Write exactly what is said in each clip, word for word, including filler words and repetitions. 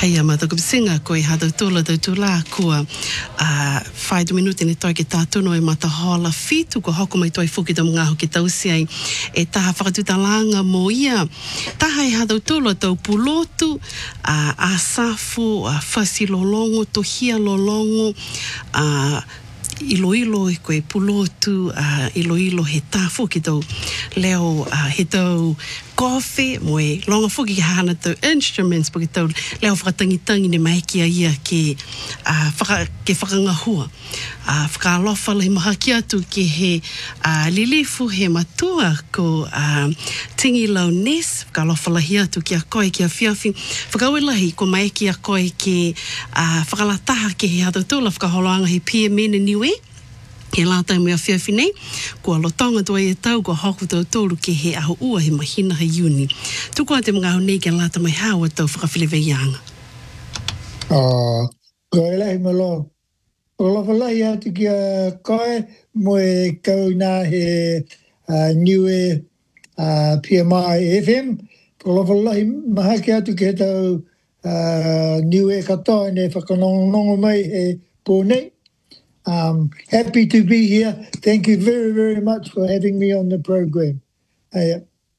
Hei ama taku pisinga koe hata tula tau tula kua uh, whai tu minuti ni toi ke tātono e mata hola fitu ko hoko mai toi fuki tau mga hoki tau siai e taha whakatutalanga mo ia. Taha e hata tula tau pulotu uh, a safu, a uh, whasi lolongo, tohia lolongo, uh, ilo ilo e koe pulotu, uh, ilo ilo he tā fuki tau leo uh, he tau kofi, mo e longa fuki ki hana tau instruments, po ki tau leo whakatangitangi ne maiki a ia ke, uh, whaka, ke whakangahua. Uh, whakalofa lai maha ki atu ke he uh, lilifu he matua ko uh, tingi lau nes, whakalofa lahi atu ki a koe ki a whiawhi, whakaue lahi ko maiki a koe ke uh, whakalataha ke he hatautula whakaholoanga he pia mene niwe, he lātai mea whiawhi nei, kua lotonga tua e tau, kua hoku tau tōru ke he aho ua he mahina he uni. Tukua te mga aho nei ke lāta mai hawa tau whakawhilewe ianga. Oh, koe lahi malo. Olofa lahi atu ki a koe, mo e kau nā he uh, niwe uh, P M I F M. Olofa lahi maha ki atu ki he tau uh, niwe katoa ne whakanongonongo mai he pōnei. Um, happy to be here. Thank you very, very much for having me on the program. Uh,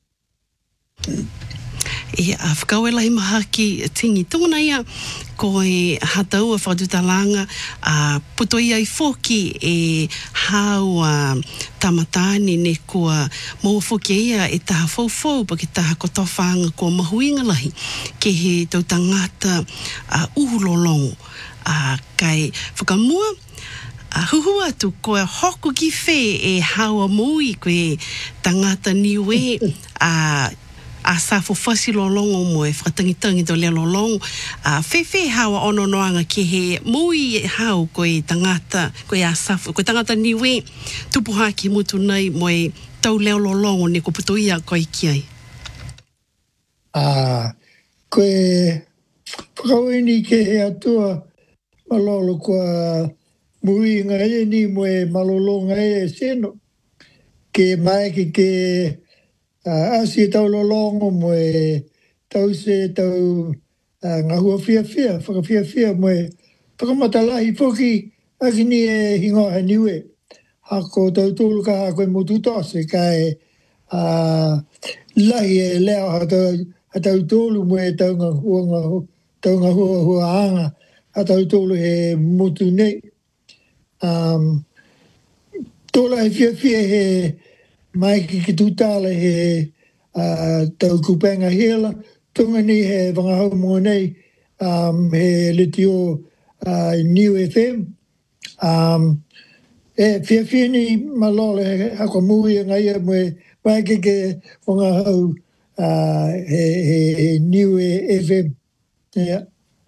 Ia, a whakawela hi maha ki tingi tōna ia, ko e hatau a whakatutalanga, a puto ia i whoki e hau a tamatani ne kua maua whoki ia e taha whau-whau pa ki taha kotowhanga kua mahuinga lahi, ke he tau tangata a uhulolongo, a kai whakamua, a huhu atu koe hoku ki whē e hawa mui koe tangata niwe a a safo whasi lolongo mo e whakatangitangi to lea lolongo a whewhe hawa ono noanga ki he mui hau koe tangata koe a safo, koe tangata niwe tupuha ki mutu nei mo e tau leo lolongo ne ko puto ia koe ki ai. Ah, koe whakawini ke he atua malolo kua mui ngai ni mo e malolo ngai e seno ke mai ki ke uh, asi tau lolongo mo e tau se tau uh, ngahua fia fia whaka fia fia mo e whakamatalahi whoki akini e hingoa niwe hako tau tōlu ka hako e motu tose ka e uh, lahi e leo ha tau, ha tau tōlu mo e tau ngahua ngahua tau ngahua hua anga ha tau tōlu he motu nei. Um, tōla he fia fia he mai ki ki tūtala he uh, tau kupenga hela, tunga ni he wangahau mo nei um, he liti o uh, New F M. Um, e fia fia ni malole he hako mui ngai e mo e mai ki ke wangahau uh, he, he, he New F M. Yeah.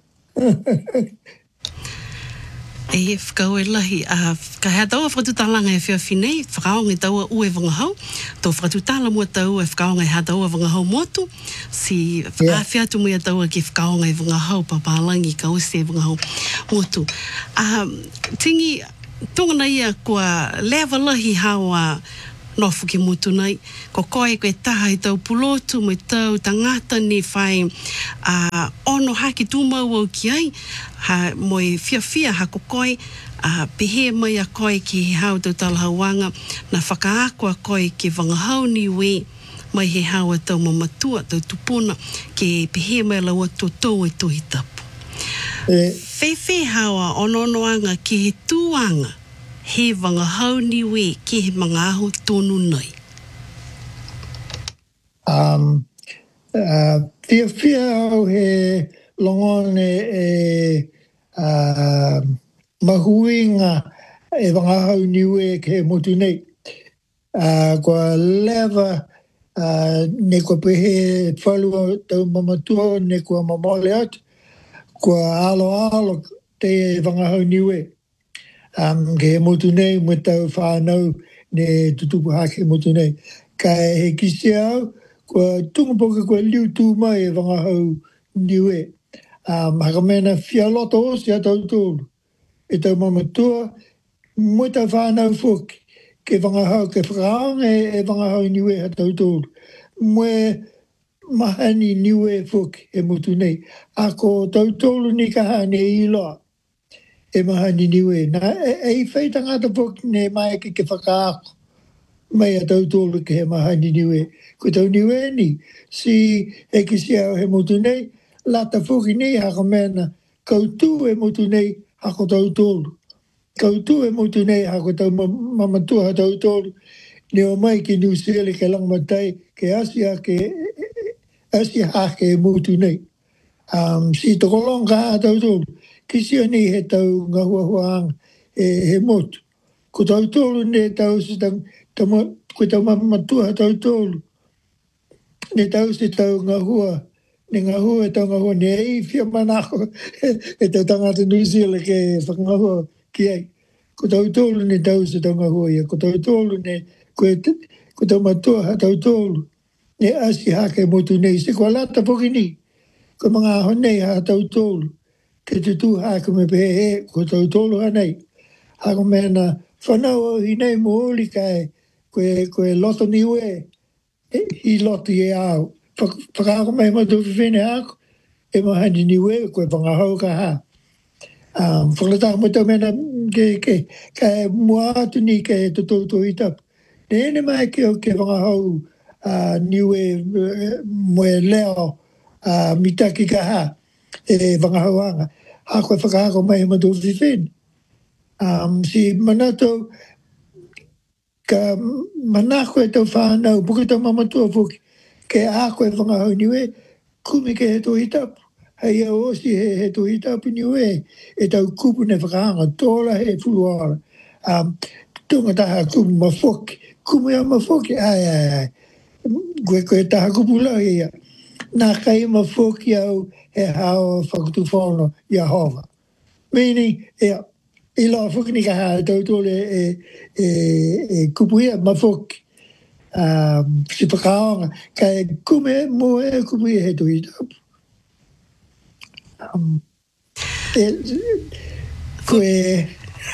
E whakau e lahi, a ka hea taua whakatutalanga e whiawhi nei, whakaonga i taua ue wangahau, tō whakatutala mua tau e whakaonga i hea taua wangahau motu, si whakawhiatu mua taua ki whakaonga i wangahau, papalangi ka ose e wangahau motu. A tingi, tōngana ia kua lewa lahi hawa nofu ki mutu nei, ko koe koe taha i tau pulotu, mo i tau tangata ni whai uh, ono haki tūmau au ki ai, ha, mo i fia fia hako koe, uh, pehe mai a koe ki he hau tau talahauanga, na whakaako a koe ki wangahau ni we, mai he hau a tau mamatua, tau tupuna, ke pehe mai lau atu tau e tohi tapu. E. Whewhe hawa ono noanga ki he tūanga, he wangahau niwe ki he mga aho tonu nei. Um, uh, fia fia au he longone e uh, mahuinga e wangahau niwe ke motu nei. Uh, kua lewa uh, ne kua pehe whalua tau mamatua ne kua mamole atu. Kua alo alo te wangahau niwe. Um, ke he motu nei, mo tau whanau ne tutupu hake motu nei. Ka he kisi au, kua tungapoka kua liu tū mai e wangahau niwe. Um, haka mena fia loto o si a tau tōru. E tau mamatua, mo tau whanau whoki, ke wangahau, ke whakaanga e, e wangahau niwe a tau tōru. Mo e mahani niwe fuki e mutu nei. A ko tautolu ni ka hane i loa e mahani niwe. Na e i whai tangata fuki ne mai ke ke whakaako. Mai a tautolu ke he mahani niwe. Ko tau niwe ni, si e ki si au he mutu nei, lata fuki nei hako mena, kautu e mutu nei hako tautolu. Kautu e mutu nei hako tau mamatua tautolu. Ni o mai ki New Zealand ke lang matai, ke Asia ke Asia ha ke mutu nei. Um, si toko longa a tautolu, ki si ni he tau ngahua huang e he motu. Ko tautolu ne tau si tau, ko tau mamatua tautolu. Ne tau si tau ngahua, ne ngahua e tau ngahua, ne ei fia manako e tau tangata New Zealand ke whakangahua ki ei. Ko tautolu ne tau si tau ngahua ia, ko tautolu ne, ko tau matua ha tautolu. Ne asi hake motu nei, se kua lata poki ni, ko mga honei ha tautolu, ke te tu hake me pehe he, ko tautolu ha nei. Hako mena, whanau hi nei mo oli kai, koe, koe loto niwe, hi loto i au. Whakaako mai matu whiwhene ako, e mahani niwe, koe whangahau ka ha. Um, Whakalata mo tau mena, ke, ke, ke mua atu ni ke te tōtō i tapu. Ne ene mai ke o ke whangahau, Uh, niwe uh, moe leo uh, mitaki ka ha e wangahauanga. Hako e whakaako mai he matu whiwhen. Um, si manato ka manako e tau whanau, puke tau mamatua puki, ke ako e wangahau niwe, kumi ke he tō hitapu. Hei a osi he, he tō hitapu niwe, e tau kupu ne whakaanga, tōla he fuluara. Um, tunga taha kumu mafoki, kumu ya mafoki, ai ai ai. Koe koe taha kupula ia. Nā kai ma whoki au e hao whakutu whono Yehova. Meaning, ea, i loa whoki ni ka hao tautole e, e, e kupu ia ma whoki. Um, si pakaonga, ka e kume mo e kupu ia he tui tapu. Um, e, koe...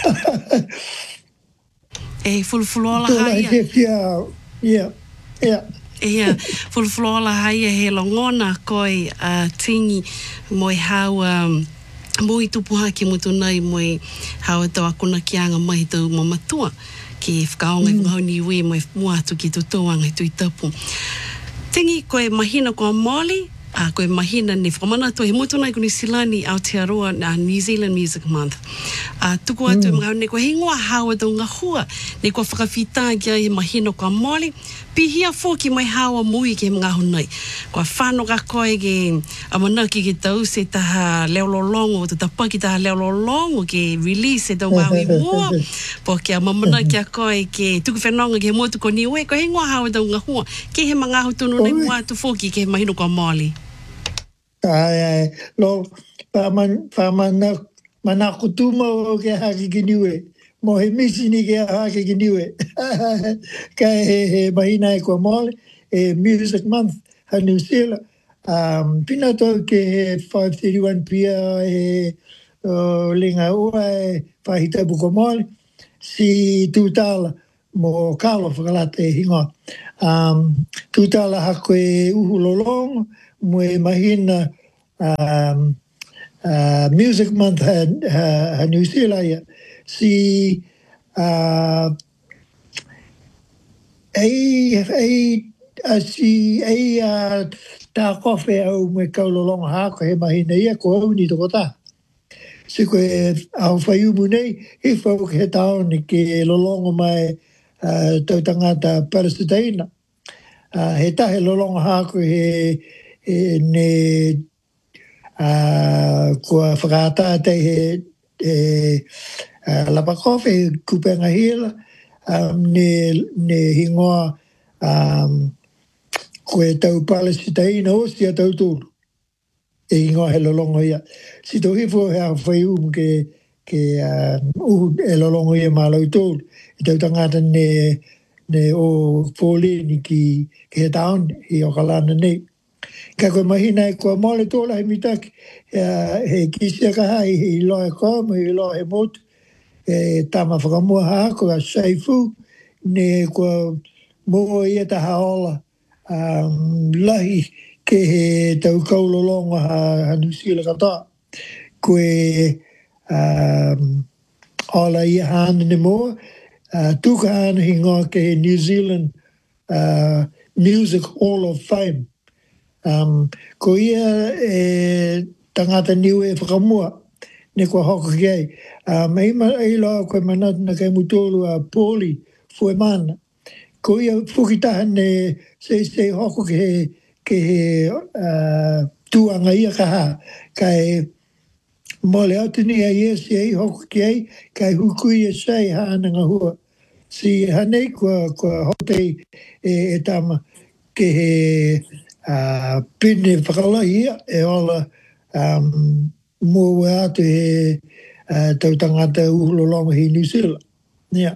E fulfulola haia. haia. Tōla he whia, ia, ia. Ia, fulfulola haia he longona koi uh, tingi moi hau um, mui tupuha ki mutu nei moi hau tau akuna ki anga mai tau mamatua ki whakaonga mm. ngau niwe moi mua atu ki tu tauanga i tui tapu. Tingi koe mahina koa Māori, a koe mahina ni whakamana to he mutu nei kuni silani Aotearoa na New Zealand Music Month. A tuku atu mm. e mga ne koe hingoa hawa tau ngahua, ne koe whakawhita kia he mahina koa Māori, pihia fōki mai hawa mui ke mga honai. Koa whāno ka koe ke amanaki ke tau se taha leololongo, tu tapaki taha leololongo ke release e tau maui mua, po ke amamana kia koe ke tuku whenonga ke motu ko niwe, koe hingoa hawa tau ngahua, ke he mga hutunu nei mua atu fōki ke he mahina koa Māori. Ai, ai, lo, whamana, mana kutuma o ke haki ki niwe. Mo he misi ni ke haki ki niwe. Ka he, he mahina e kua Māori, e Music Month, ha New Zealand. Um, pina tau ke he five thirty-one pia e uh, linga ua e whahitapu kua Māori. Si tūtala mo Kālo whakalata e hingoa. Um, tūtala hako e uhu lolongo, mo e mahina um, uh, Music Month ha, ha, ha New Zealand. Si uh, ei, ei, a si ei uh, tā kowe au me kaulolonga hako he mahina ia ko au ni toko tā. Si koe au whaiumu nei, he whau ke he taone ke lolonga mai uh, tau tangata Palestina. Uh, he tahe lolonga hako he, he ne uh, kua whakātātai he, he uh, Lapakowhe, kupenga hila, um, ne, ne hingoa um, koe tau Palestina o sia tau tūru. E hingoa he lolonga ia. Si tau hifo he au whaium ke, ke uh, uhu e lolonga ia mālau tūru. E tau tangata ne ne o fōleni ki, ki he taon i o kalana nei. Ka koe mahina e kua Māori tōla he mitaki, uh, he kisia ka hai, he iloa e kōma, he iloa he motu, e tama whakamua hako, a seifu, ne kua mua ia ta haola, um, lahi ke he tau kaulolonga ha, ha Nusila kata. Koe um, ala ia hana ne moa, uh, tuka hana hi ngā ke he New Zealand uh, Music Hall of Fame. Um, ko ia e tangata niwe e whakamua, ne kua hoko ki ai. Um, e ma e loa koe manat na kai mutolu a Pōli fue mana. Ko ia whukitaha ne se se hoko ke he, ke he uh, tuanga ia kaha, kai mole atu ni ai e se ei hoko ki ai, kai hukui e sei haananga hua. Si hanei kua, kua hotei e, e tama ke he uh, pine whakalahi ia e ola um, mua atu he uh, tau tangata uhulolonga hi New Zealand. Yeah.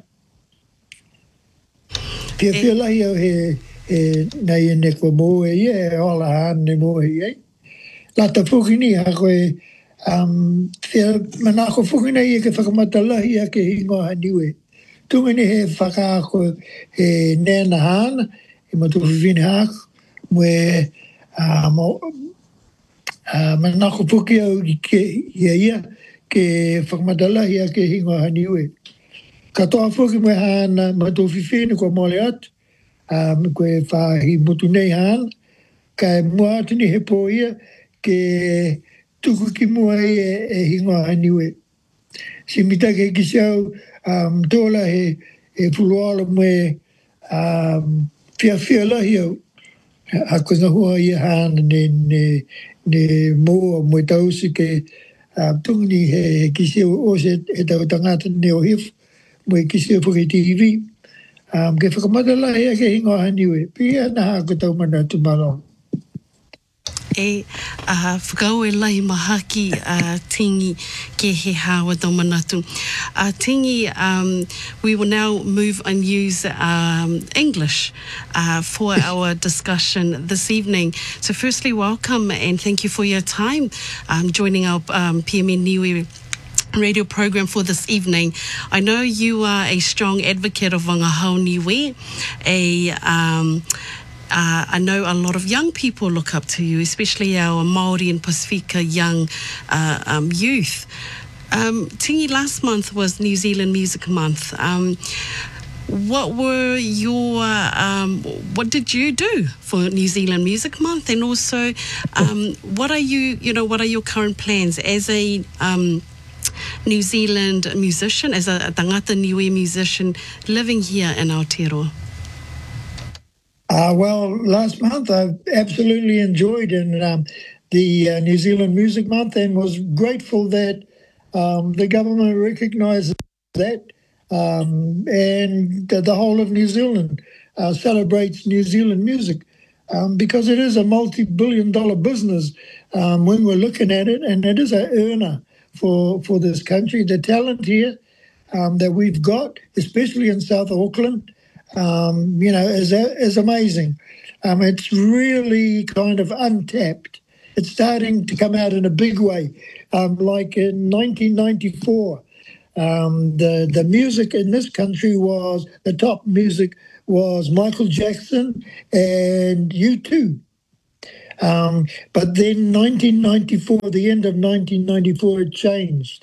Pia pia lahi au he, he nei e ne kua mua ia e ola hane mua hi ei. Lata whukini ha koe um, pia manako whukina ia ke whakamata lahi a ke hingoa haniwe. Tungani he whakaako he nena hana, he matuwhiwhine hako, mwe uh, mo, uh, manako puki au ke ia ia ke whakamatalahi a ke hingoa haniwe. Katoa puki mwe hana matuwhiwhine kua mole atu, um, koe whahi mutu nei hana, kai mua atu ni he po ia ke tuku ki mua e, e hingoa haniwe. Si mita ke kisau um, tōla he, he puluala me um, fia fia lahi au. A koe ngā hua ia hana ne, ne, ne mua mo tausi ke uh, tungni he, he kisau o se e tau tangata ne o hif mo e kisau puke T V. Um, ke whakamata lahi a ke hingoa haniwe. Pia na hako tau mana tu malo. E uh, whakau e lai mahaki uh, Tingi ke he hawa tau manatu. Uh, Tingi, um, we will now move and use um, English uh, for our discussion this evening. So firstly, welcome and thank you for your time um, joining our um, P M N Niue radio program for this evening. I know you are a strong advocate of Wangahau Niue, a um, Uh, I know a lot of young people look up to you, especially our Māori and Pasifika young uh, um, youth. Um, Tingi, last month was New Zealand Music Month. Um, what were your, um, what did you do for New Zealand Music Month? And also, um, what are you, you know, what are your current plans as a um, New Zealand musician, as a tangata niue musician living here in Aotearoa? Uh, well, last month I absolutely enjoyed in um, the uh, New Zealand Music Month and was grateful that um, the government recognised that um, and that the whole of New Zealand uh, celebrates New Zealand music um, because it is a multi-billion dollar business um, when we're looking at it, and it is an earner for, for this country. The talent here um, that we've got, especially in South Auckland, Um, you know, is is amazing. Um, it's really kind of untapped. It's starting to come out in a big way. Um, like in nineteen ninety-four, um, the the music in this country was the top music was Michael Jackson and U two. Um, but then nineteen ninety-four, the end of nineteen ninety-four, it changed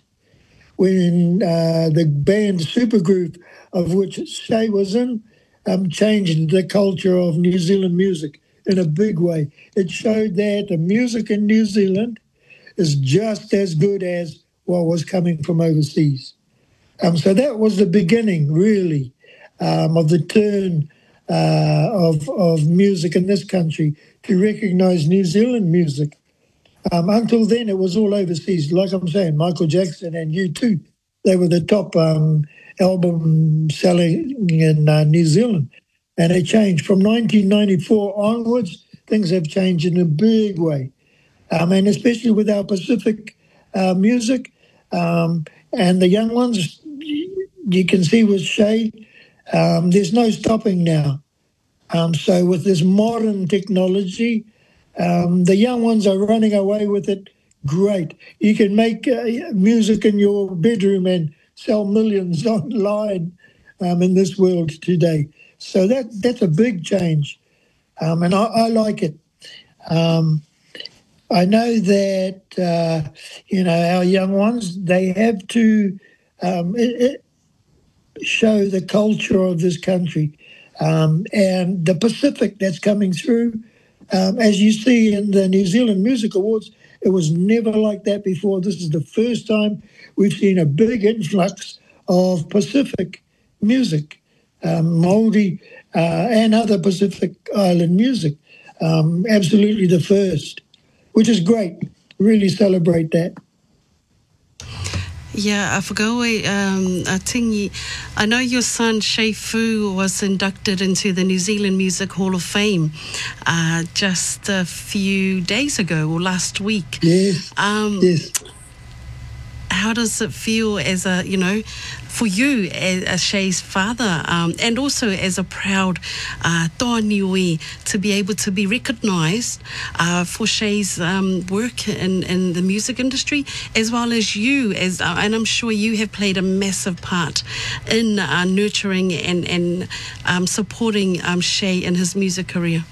when uh, the band Supergroup, of which Shay was in, Um, changed the culture of New Zealand music in a big way. It showed that the music in New Zealand is just as good as what was coming from overseas. Um, so that was the beginning, really, um, of the turn uh, of, of music in this country to recognise New Zealand music. Um, until then, it was all overseas. Like I'm saying, Michael Jackson and U two, they were the top um, album selling in uh, New Zealand. And it changed. From nineteen ninety-four onwards, things have changed in a big way. Um, and especially with our Pacific uh, music um, and the young ones, you can see with Shay, um, there's no stopping now. Um, so with this modern technology, um, the young ones are running away with it. Great. You can make uh, music in your bedroom and sell millions online um, in this world today. So that that's a big change, um, and I, I like it. Um, I know that, uh, you know, our young ones, they have to um, it, it show the culture of this country um, and the Pacific that's coming through. Um, as you see in the New Zealand Music Awards, it was never like that before. This is the first time we've seen a big influx of Pacific music, um, Māori uh, and other Pacific Island music. Um, absolutely the first, which is great. Really celebrate that. Yeah, I forgot. Um, I think I know your son Shay Fu was inducted into the New Zealand Music Hall of Fame uh, just a few days ago or last week. Yes. Um, yes. How does it feel as a, you know, for you as, as Shay's father um, and also as a proud uh, toa niue to be able to be recognised uh, for Shay's um, work in, in the music industry, as well as you, as uh, and I'm sure you have played a massive part in uh, nurturing and, and um, supporting um, Shay in his music career.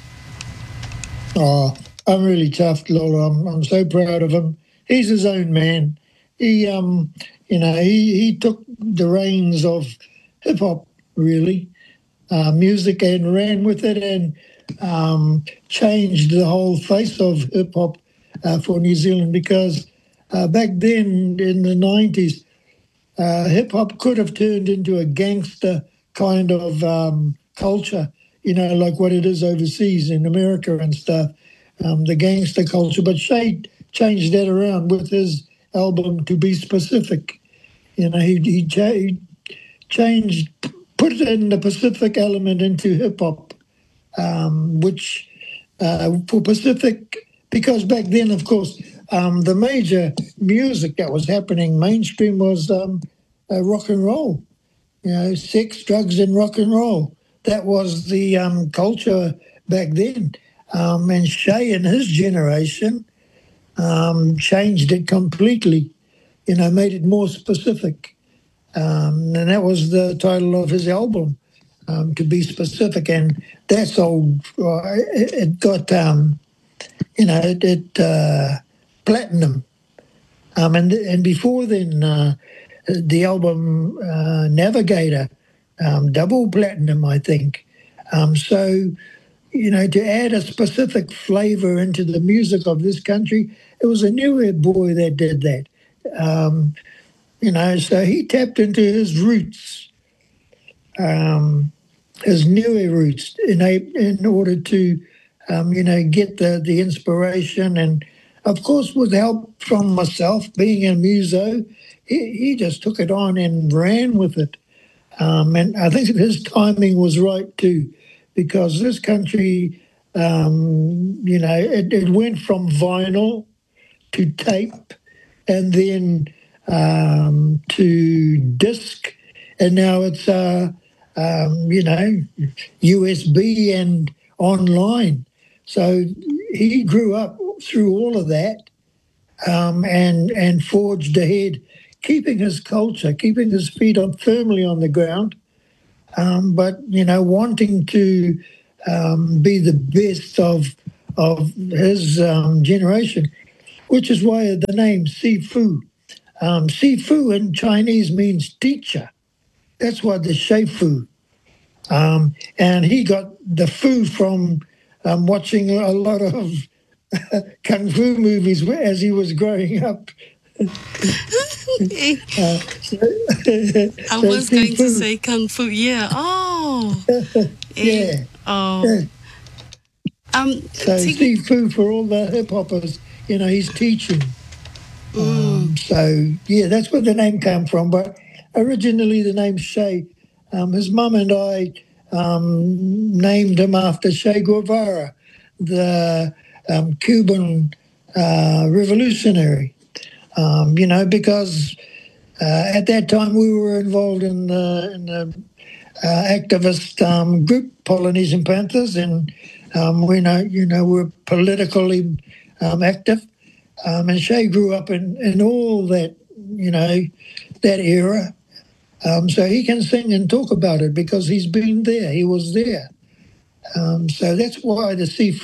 Oh, I'm really chuffed, Lola. I'm, I'm so proud of him. He's his own man. He, um, you know, he, he took the reins of hip hop, really, uh, music, and ran with it and um, changed the whole face of hip hop uh, for New Zealand. Because uh, back then in the nineties, uh, hip hop could have turned into a gangster kind of um, culture, you know, like what it is overseas in America and stuff, um, the gangster culture. But Shay changed that around with his album To Be Specific. You know, he, he, cha- he changed, put in the Pacific element into hip hop, um, which uh, for Pacific, because back then, of course, um, the major music that was happening mainstream was um, uh, rock and roll. You know, sex, drugs, and rock and roll. That was the um, culture back then. Um, and Shay and his generation um, changed it completely, you know, made it more specific. Um, and that was the title of his album, um, To Be Specific. And that's old. Uh, it, it got, um, you know, it, it uh, platinum. Um, and, and before then, uh, the album uh, Navigator, um, double platinum, I think. Um, so, you know, to add a specific flavour into the music of this country, it was a Niue boy that did that. Um, you know, so he tapped into his roots, um, his Niue roots, in, a, in order to, um, you know, get the, the inspiration. And, of course, with help from myself, being a muso, he, he just took it on and ran with it. Um, and I think his timing was right, too, because this country, um, you know, it, it went from vinyl to tape and then um, to disc, and now it's, uh, um, you know, U S B and online. So he grew up through all of that um, and, and forged ahead, keeping his culture, keeping his feet on, firmly on the ground, um, but, you know, wanting to um, be the best of, of his um, generation, which is why the name Sifu. Um, Sifu in Chinese means teacher. That's why the Shay Fu. Um, and he got the fu from um, watching a lot of kung fu movies as he was growing up. uh, so, I so was going to Sifu. say kung fu. Yeah. Oh. yeah. Oh. yeah. Um, So Tiggy, Sifu for all the hip hoppers, you know, he's teaching. mm. Um, so yeah, that's where the name came from. But originally, the name Shay, um, his mum and I um, named him after Che Guevara, the um, Cuban uh, revolutionary. Um, you know, because uh, at that time we were involved in the, in the uh, activist um, group Polynesian Panthers, and um, we know, you know, we're politically um, active. Um, and Shay grew up in, in all that, you know, that era. Um, so he can sing and talk about it because he's been there. He was there. Um, so that's why the Sifu.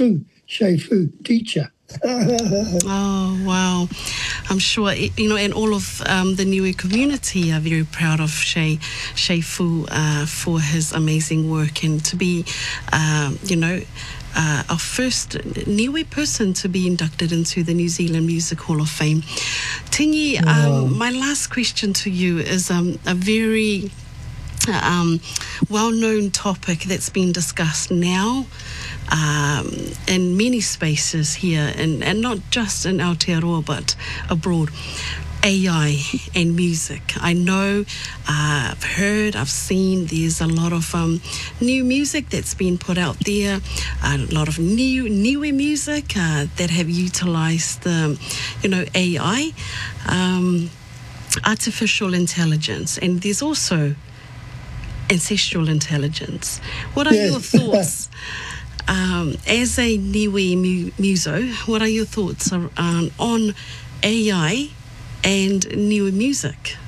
Shei Fu, teacher. Oh, wow. I'm sure, you know, and all of um, the Niue community are very proud of Shei, Shei Fu uh, for his amazing work and to be, um, you know, uh, our first Niue person to be inducted into the New Zealand Music Hall of Fame. Tingi, um, Oh. my last question to you is um, a very um, well-known topic that's been discussed now um, in many spaces here, and, and not just in Aotearoa, but abroad. A I and music. I know, uh, I've heard, I've seen there's a lot of um, new music that's been put out there, a lot of new Niue music uh, that have utilised, um, you know, A I, um, artificial intelligence, and there's also ancestral intelligence. What are Yes. your thoughts? Um, as a Niue mu- muso, what are your thoughts ar- um, on A I and Niue music?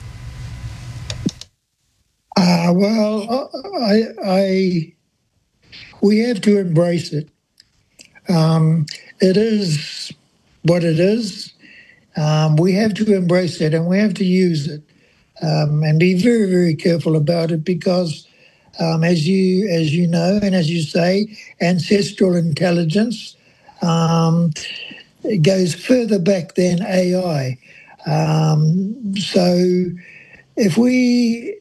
Uh, well, I, I, we have to embrace it. Um, it is what it is. Um, we have to embrace it and we have to use it um, and be very, very careful about it because, um, as you as you know and as you say, ancestral intelligence um, it goes further back than A I. Um, so if we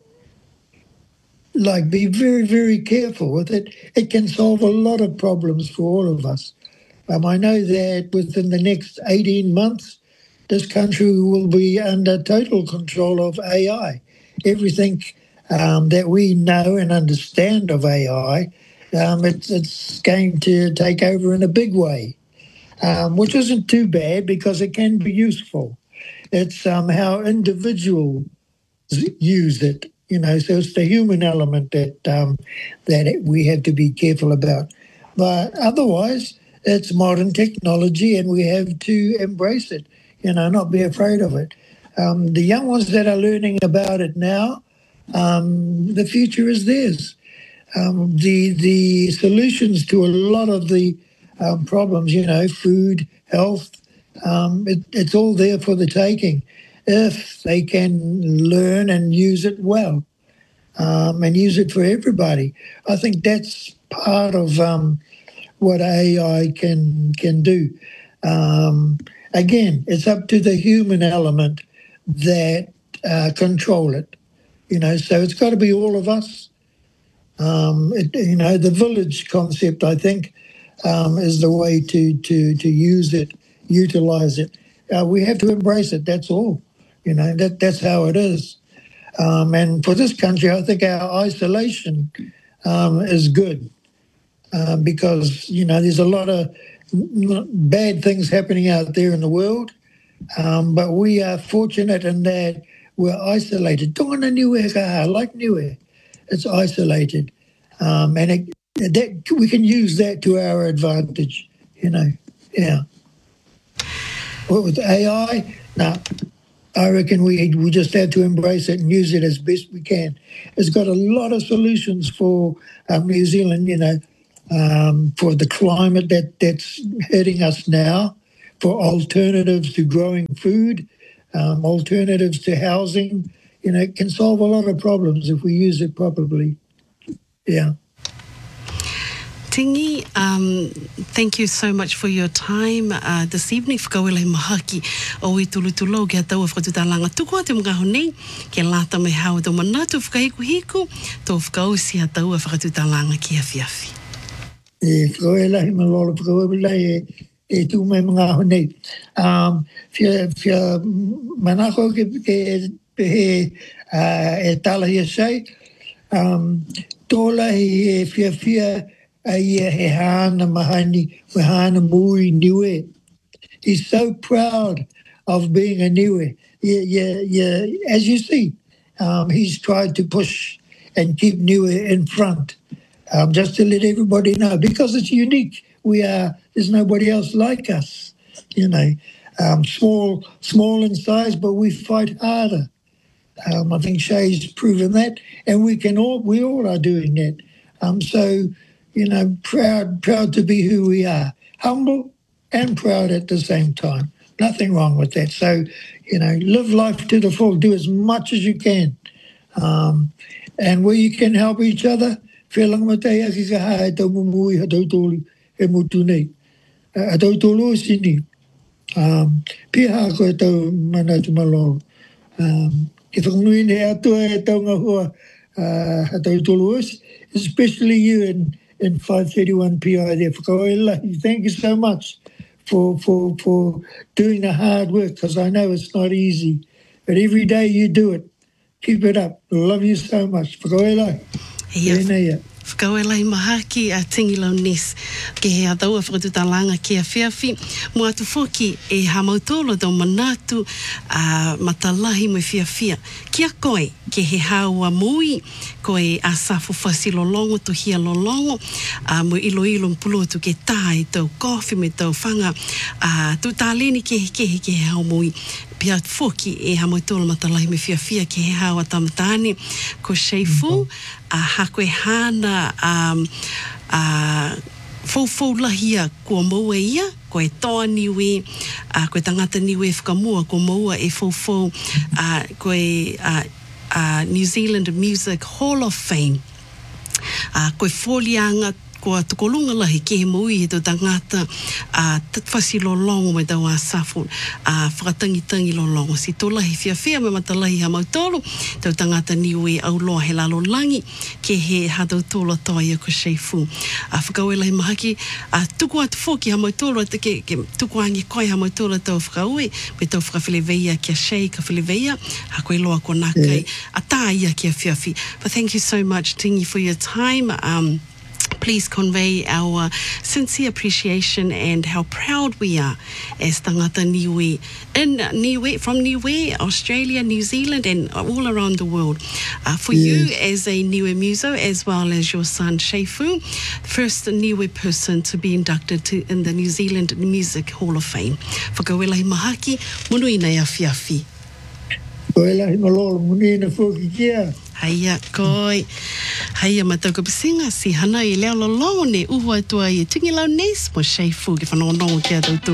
like be very, very careful with it, it can solve a lot of problems for all of us. Um, I know that within the next eighteen months, this country will be under total control of A I. Everything um, that we know and understand of A I, um, it's, it's going to take over in a big way, um, which isn't too bad because it can be useful. It's um, how individuals use it, you know. So it's the human element that um, that we have to be careful about. But otherwise, it's modern technology, and we have to embrace it. You know, not be afraid of it. Um, the young ones that are learning about it now, um, the future is theirs. Um, the the solutions to a lot of the um, problems, you know, food, health, um, it, it's all there for the taking if they can learn and use it well um, and use it for everybody. I think that's part of um, what A I can can do. Um, again, it's up to the human element that uh, control it. You know, so it's got to be all of us. Um, it, you know, the village concept, I think, um, is the way to, to, to use it, utilize it. Uh, we have to embrace it, that's all. You know, that that's how it is. Um, and for this country, I think our isolation um, is good uh, because, you know, there's a lot of bad things happening out there in the world, um, but we are fortunate in that we're isolated. Tōna niue kaha, like niue. It's isolated. Um, and it, that we can use that to our advantage, you know. Yeah. What with A I? No, I reckon we we just have to embrace it and use it as best we can. It's got a lot of solutions for um, New Zealand, you know, um, for the climate that, that's hurting us now, for alternatives to growing food, um, alternatives to housing. You know, it can solve a lot of problems if we use it properly. Yeah. Tingi, um, thank you so much for your time uh, this evening. Whakawela mahaki o i tulutulo ki a tau a whakatutalanga tuku a te mga honei ke lata me hao tau manatu whakahiku hiku tō whakausi a tau a whakatutalanga ki a whiawhi. E whakawela hi malolo whakawela e, e tū mai mga honei. Um, whia, whia manako ke, ke he uh, e tala hi a sei, um, tōla hi e whia whia a ia he hana mahani, me hana mui niue. He's so proud of being a niue. Yeah, yeah, yeah. As you see, um, he's tried to push and keep niue in front, um, just to let everybody know because it's unique. We are. There's nobody else like us. You know, um, small, small in size, but we fight harder. Um, I think Shei's proven that, and we can all. We all are doing that. Um, so. You know, proud, proud to be who we are. humble and proud at the same time. Nothing wrong with that. So, you know, live life to the full. Do as much as you can. Um, and where you can help each other, whelang matai aki ka hae tau mumui ha tau tōlu e mutu nei. A tau tōlu o sini. Um, Pia ko e tau mana tu malolo. Um, Ke whakanui ne atua e tau ngahua ha tau tōlu o, especially you in, in five thirty-one P I there. Whakaoelahi, thank you so much for, for, for doing the hard work, because I know it's not easy. But every day you do it. Keep it up. Love you so much. Whakaoelahi. Ia, Tēnei ia. whakauelai maha ki a tingi lau nes. Ke he a daua whakatutalanga ki a whiawhi. Mo atu whoki e hamautolo tau manatu a matalahi mo whiawhia. Kia koe ke he haua mui, koe a safu whasilolongo tu hia lolongo, a mo ilo ilo mpulo tu ke tai tau kofi me tau whanga, a tu tāleni ke he ke he ke he hau mui. Pia whoki e hamautolo matalahi me whiawhia ke he haua tamatane, ko Sheifu, a hakoe hana um, a fōfō lahia kua maua ia, koe toa niwe, a koe tangata niwe whakamua, kua maua e fōfō, a koe a, a New Zealand Music Hall of Fame, a koe fōlianga kua tukolunga lahi ke he mui he tau tangata a tatwasi lolongo me tau a safu a whakatangitangi lolongo. Si tō lahi whiawhia me matalahi ha mautolo, tau tangata niwe au loa he lalo langi ke he hadau tōla toa ia ko Sheifu. A whakauelahi mahaki, a tuku atu whoki ha mautolo, ke, ke tuku angi koe ha mautolo tau whakaue, me tau whakawhileweia kia Shei ka whileweia, ha koe loa ko nākai, yeah. A tā ia kia whiawhi. But thank you so much, Tingi, for your time. Um, Please convey our sincere appreciation and how proud we are as tangata niwe in Niue, from Niue, Australia, New Zealand, and all around the world. Uh, for yes. you as a Niue Muso, as well as your son Sheifu, first Niue person to be inducted to in the New Zealand Music Hall of Fame. Whakauelahi mahaki, munui nei a whiawhi. Whakauelahi malolo, munui na whoki kia. Haia, koi. Haia matauka pisinga si hana i leo lolongo ne uhu atua i tingi lau nes mo Sheifu ki whanonongo kia tautu.